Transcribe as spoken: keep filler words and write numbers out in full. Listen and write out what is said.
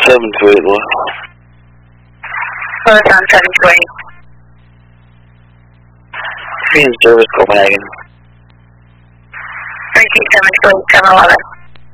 seven two eight, boy. Peloton seven two eight. Field service, Copenhagen. Repeat seven two eight, seven eleven.